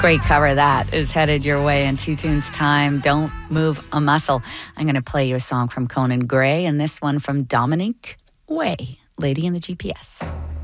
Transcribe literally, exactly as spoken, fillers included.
Great cover that is headed your way in two tunes time. Don't Move a Muscle. I'm going to play you a song from Conan Gray and this one from Dominique Way, Lady in the G P S.